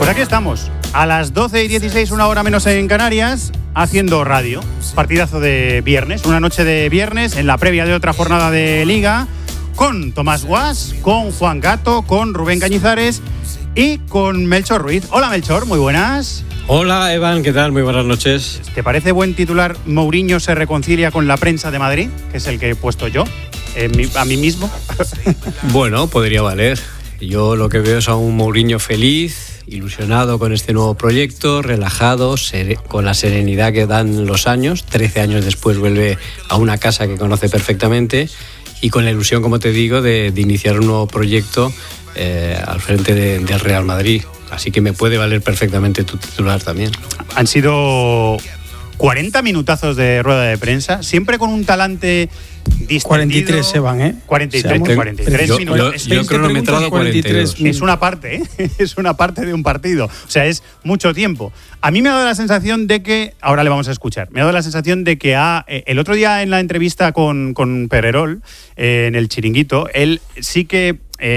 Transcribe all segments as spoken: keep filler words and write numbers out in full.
Pues aquí estamos, a las doce y dieciséis, una hora menos en Canarias, haciendo radio. Partidazo de viernes, una noche de viernes en la previa de otra jornada de Liga, con Tomás Guas, con Juan Gato, con Rubén Cañizares y con Melchor Ruiz. Hola Melchor, muy buenas. Hola Evan, ¿qué tal? Muy buenas noches. ¿Te parece buen titular Mourinho se reconcilia con la prensa de Madrid? Que es el que he puesto yo, eh, a mí mismo. Bueno, podría valer. Yo lo que veo es a un Mourinho feliz, ilusionado con este nuevo proyecto, relajado, ser- con la serenidad que dan los años. trece años después vuelve a una casa que conoce perfectamente y con la ilusión, como te digo, de, de iniciar un nuevo proyecto eh, al frente de, del Real Madrid. Así que me puede valer perfectamente tu titular también. Han sido cuarenta minutazos de rueda de prensa, siempre con un talante distendido. cuarenta y tres se van, ¿eh? cuarenta y tres, Seamos- cuarenta y tres yo, minutos. yo, Es yo he cronometrado cuarenta y dos. Es una parte, ¿eh? Es una parte de un partido. O sea, es mucho tiempo. A mí me ha dado la sensación de que, ahora le vamos a escuchar, me ha dado la sensación de que ha, eh, el otro día en la entrevista con, con Pererol, eh, en el Chiringuito, él sí que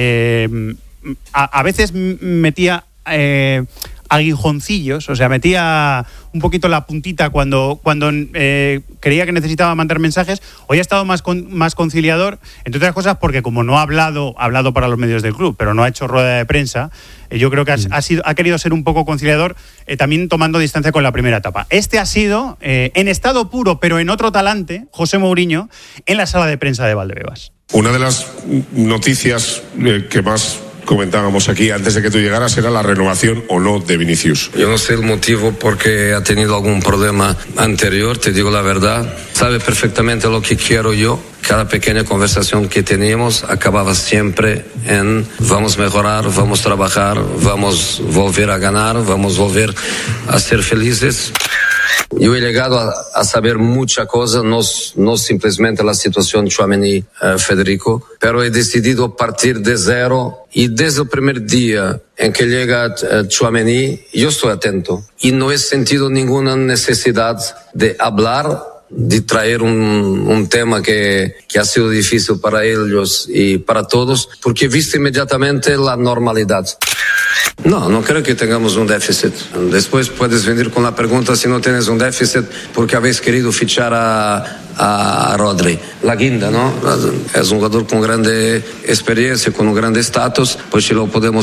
eh, a, a veces m- metía eh, aguijoncillos, o sea, metía un poquito la puntita cuando, cuando eh, creía que necesitaba mandar mensajes. Hoy ha estado más, con, más conciliador, entre otras cosas porque como no ha hablado, ha hablado para los medios del club, pero no ha hecho rueda de prensa, eh, yo creo que ha, ha, sido, ha querido ser un poco conciliador, eh, también tomando distancia con la primera etapa. Este ha sido, eh, en estado puro, pero en otro talante, José Mourinho, en la sala de prensa de Valdebebas. Una de las noticias eh, que más comentábamos aquí antes de que tú llegaras era la renovación o no de Vinicius. Yo no sé el motivo porque ha tenido algún problema anterior, te digo la verdad. Sabe perfectamente lo que quiero yo. Cada pequeña conversación que teníamos acababa siempre en vamos mejorar, vamos trabajar, vamos volver a ganar, vamos volver a ser felices. Yo he llegado a, a saber mucha cosa, no, no simplemente la situación Tchouaméni-Federico, uh, pero he decidido partir de cero y desde el primer día en que llega uh, Tchouaméni, yo estoy atento y no he sentido ninguna necesidad de hablar, de traer un, un tema que, que ha sido difícil para ellos y para todos, porque he visto inmediatamente la normalidad. No, no creo que tengamos un déficit. Después puedes venir con la pregunta si no tienes un déficit porque habéis querido fichar a, a Rodri. La guinda, ¿no? Es un jugador con grande experiencia, con un grande estatus, pues si lo podemos